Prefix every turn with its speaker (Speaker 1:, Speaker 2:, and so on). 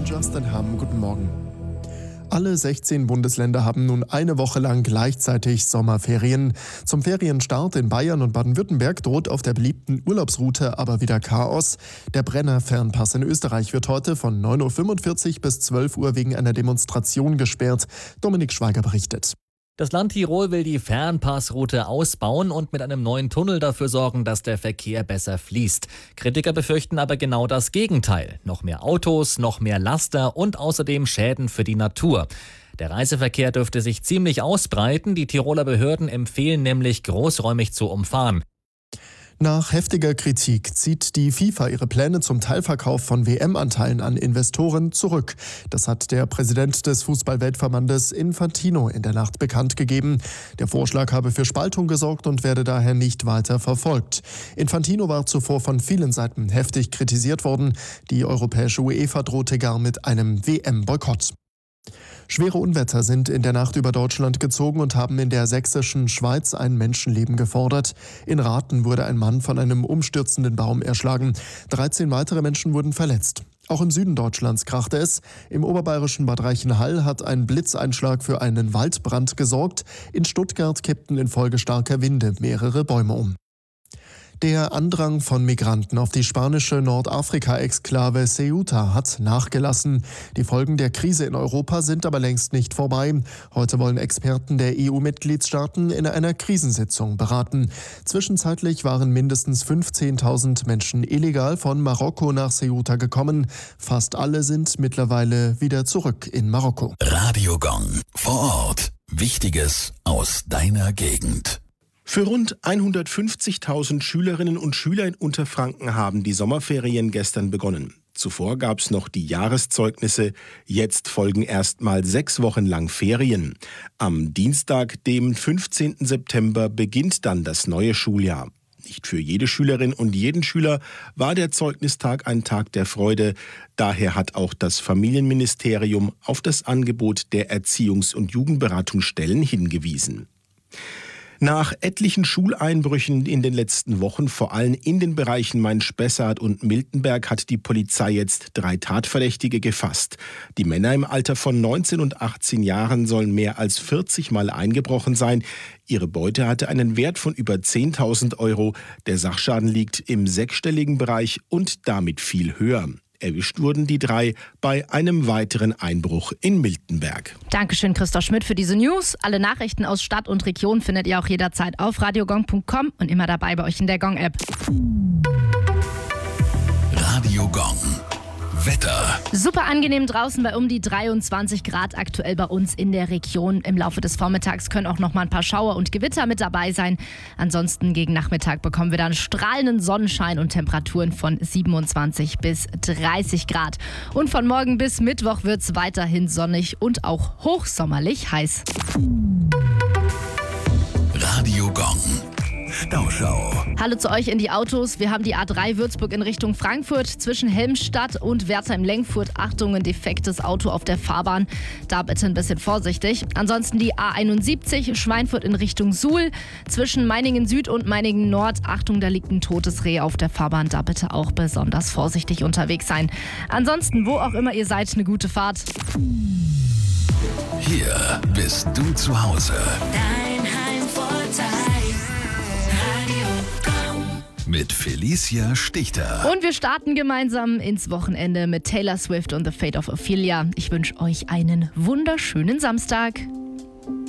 Speaker 1: Justin Hamm, guten Morgen. Alle 16 Bundesländer haben nun eine Woche lang gleichzeitig Sommerferien. Zum Ferienstart in Bayern und Baden-Württemberg droht auf der beliebten Urlaubsroute aber wieder Chaos. Der Brenner-Fernpass in Österreich wird heute von 9.45 Uhr bis 12 Uhr wegen einer Demonstration gesperrt. Dominik Schweiger berichtet.
Speaker 2: Das Land Tirol will die Fernpassroute ausbauen und mit einem neuen Tunnel dafür sorgen, dass der Verkehr besser fließt. Kritiker befürchten aber genau das Gegenteil. Noch mehr Autos, noch mehr Laster und außerdem Schäden für die Natur. Der Reiseverkehr dürfte sich ziemlich ausbreiten. Die Tiroler Behörden empfehlen nämlich, großräumig zu umfahren.
Speaker 1: Nach heftiger Kritik zieht die FIFA ihre Pläne zum Teilverkauf von WM-Anteilen an Investoren zurück. Das hat der Präsident des Fußball-Weltverbandes Infantino in der Nacht bekannt gegeben. Der Vorschlag habe für Spaltung gesorgt und werde daher nicht weiter verfolgt. Infantino war zuvor von vielen Seiten heftig kritisiert worden. Die europäische UEFA drohte gar mit einem WM-Boykott. Schwere Unwetter sind in der Nacht über Deutschland gezogen und haben in der sächsischen Schweiz ein Menschenleben gefordert. In Rathen wurde ein Mann von einem umstürzenden Baum erschlagen. 13 weitere Menschen wurden verletzt. Auch im Süden Deutschlands krachte es. Im oberbayerischen Bad Reichenhall hat ein Blitzeinschlag für einen Waldbrand gesorgt. In Stuttgart kippten infolge starker Winde mehrere Bäume um. Der Andrang von Migranten auf die spanische Nordafrika-Exklave Ceuta hat nachgelassen. Die Folgen der Krise in Europa sind aber längst nicht vorbei. Heute wollen Experten der EU-Mitgliedstaaten in einer Krisensitzung beraten. Zwischenzeitlich waren mindestens 15.000 Menschen illegal von Marokko nach Ceuta gekommen. Fast alle sind mittlerweile wieder zurück in Marokko.
Speaker 3: Radio Gong vor Ort. Wichtiges aus deiner Gegend.
Speaker 4: Für rund 150.000 Schülerinnen und Schüler in Unterfranken haben die Sommerferien gestern begonnen. Zuvor gab es noch die Jahreszeugnisse. Jetzt folgen erstmal 6 Wochen lang Ferien. Am Dienstag, dem 15. September, beginnt dann das neue Schuljahr. Nicht für jede Schülerin und jeden Schüler war der Zeugnistag ein Tag der Freude. Daher hat auch das Familienministerium auf das Angebot der Erziehungs- und Jugendberatungsstellen hingewiesen. Nach etlichen Schuleinbrüchen in den letzten Wochen, vor allem in den Bereichen Main-Spessart und Miltenberg, hat die Polizei jetzt 3 Tatverdächtige gefasst. Die Männer im Alter von 19 und 18 Jahren sollen mehr als 40 Mal eingebrochen sein. Ihre Beute hatte einen Wert von über 10.000 Euro. Der Sachschaden liegt im 6-stelligen Bereich und damit viel höher. Erwischt wurden die 3 bei einem weiteren Einbruch in Miltenberg.
Speaker 5: Dankeschön, Christoph Schmidt, für diese News. Alle Nachrichten aus Stadt und Region findet ihr auch jederzeit auf radiogong.com und immer dabei bei euch in der Gong-App.
Speaker 3: Radio Gong. Wetter.
Speaker 5: Super angenehm draußen bei um die 23 Grad aktuell bei uns in der Region. Im Laufe des Vormittags können auch noch mal ein paar Schauer und Gewitter mit dabei sein. Ansonsten gegen Nachmittag bekommen wir dann strahlenden Sonnenschein und Temperaturen von 27 bis 30 Grad. Und von morgen bis Mittwoch wird es weiterhin sonnig und auch hochsommerlich heiß.
Speaker 3: Radio Gong. Stauschau.
Speaker 5: Hallo zu euch in die Autos. Wir haben die A3 Würzburg in Richtung Frankfurt zwischen Helmstadt und Wertheim-Lengfurt. Achtung, ein defektes Auto auf der Fahrbahn. Da bitte ein bisschen vorsichtig. Ansonsten die A71 Schweinfurt in Richtung Suhl zwischen Meiningen Süd und Meiningen Nord. Achtung, da liegt ein totes Reh auf der Fahrbahn. Da bitte auch besonders vorsichtig unterwegs sein. Ansonsten, wo auch immer ihr seid, eine gute Fahrt.
Speaker 3: Hier bist du zu Hause.
Speaker 6: Dein Heimvorteil.
Speaker 3: Mit Felicia Stichter.
Speaker 5: Und wir starten gemeinsam ins Wochenende mit Taylor Swift und The Fate of Ophelia. Ich wünsche euch einen wunderschönen Samstag.